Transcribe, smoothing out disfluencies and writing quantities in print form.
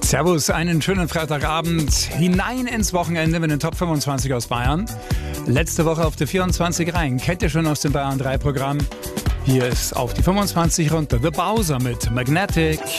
Servus, einen schönen Freitagabend hinein ins Wochenende mit den Top 25 aus Bayern. Letzte Woche auf die 24 rein, kennt ihr schon aus dem Bayern 3 Programm. Hier ist auf die 25 runter The Bowser mit Magnetic.